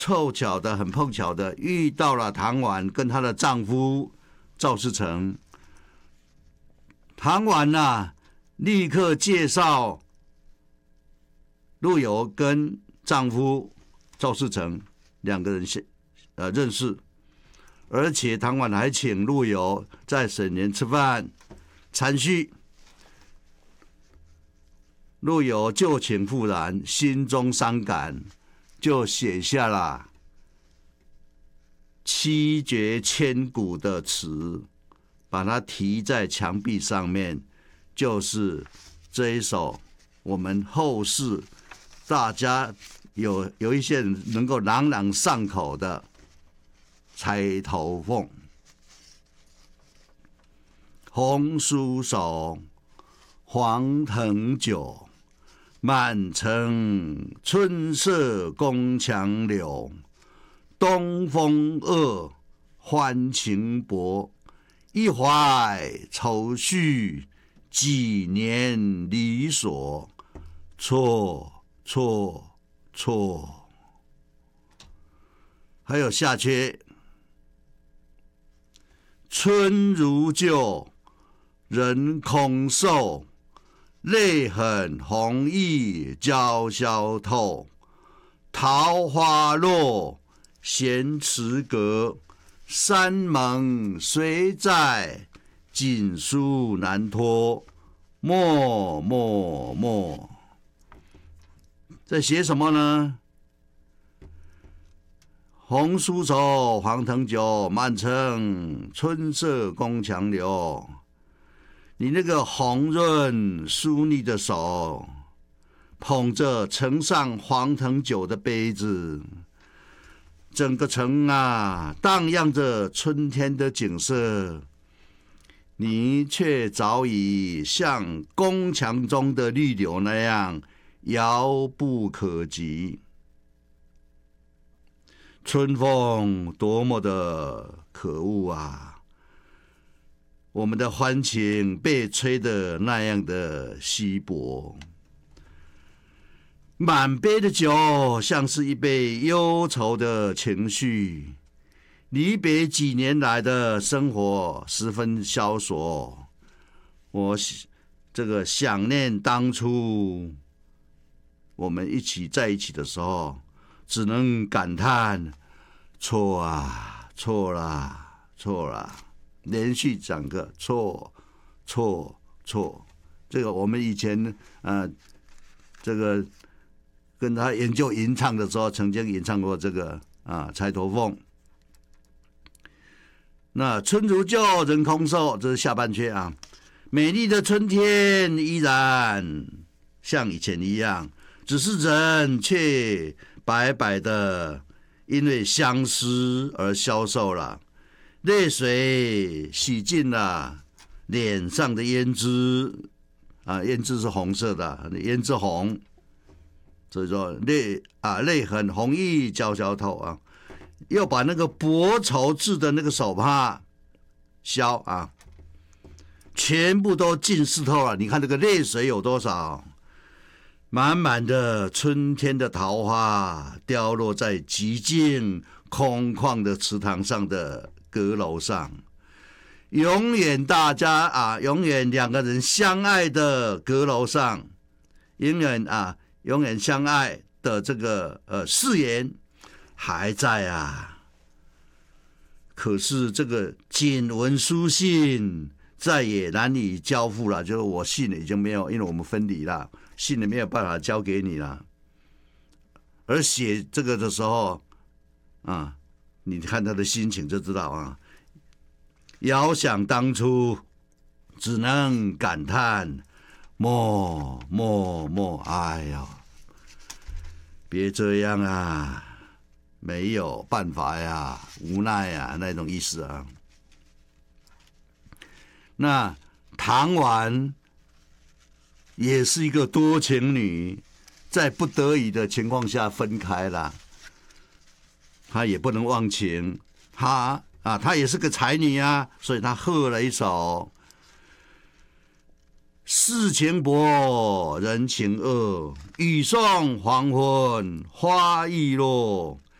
很碰巧的遇到了唐婉跟她的丈夫赵世成。唐婉啊，立刻介绍陆游跟丈夫赵世成两个人认识，而且唐婉还请陆游在沈园吃饭参叙。陆游旧情复燃，心中伤感，就写下了七绝千古的词，把它题在墙壁上面，就是这一首我们后世大家有一些人能够朗朗上口的《钗头凤》。红酥手，黄藤酒，满城春色宫墙柳。东风恶，欢情薄，一怀愁绪，几年离索。错错错。还有下阕：春如旧，人空瘦，泪痕红浥鲛绡透。桃花落，闲池阁，山盟谁在？锦书难托，默默默。在写什么呢？红酥手，黄藤酒，满城春色宫墙柳。你那个红润酥腻的手，捧着盛上黄藤酒的杯子，整个城啊，荡漾着春天的景色，你却早已像宫墙中的绿柳那样遥不可及。春风多么的可恶啊！我们的欢情被吹得那样的稀薄，满杯的酒像是一杯忧愁的情绪。离别几年来的生活十分萧索，我这个想念当初我们在一起的时候，只能感叹错啊，错啦，错啦，连续讲个错错错。这个我们以前这个跟他研究吟唱的时候，曾经吟唱过这个《钗头凤》。那春如旧，人空瘦，这是下半阙啊。美丽的春天依然像以前一样，只是人却白白的，因为相思而消瘦了，泪水洗尽了脸上的胭脂啊，胭脂是红色的，胭脂红，所以说泪痕红浥鲛绡透啊。又把那个薄绸制的那个手帕削啊，全部都浸湿透了。你看这个泪水有多少？满满的春天的桃花掉落在极静空旷的池塘上的阁楼上，永远永远两个人相爱的阁楼上，永远相爱的这个誓言还在啊。可是这个锦文书信再也难以交付了，就是我信已经没有，因为我们分离了，信也没有办法交给你了。而写这个的时候啊，你看他的心情就知道啊。遥想当初，只能感叹默默默。哎呀，别这样啊！没有办法呀，无奈呀，那种意思啊。那唐婉也是一个多情女，在不得已的情况下分开了，她也不能忘情，她也是个才女啊，所以她和了一首：世情薄，人情恶，雨送黄昏花易落。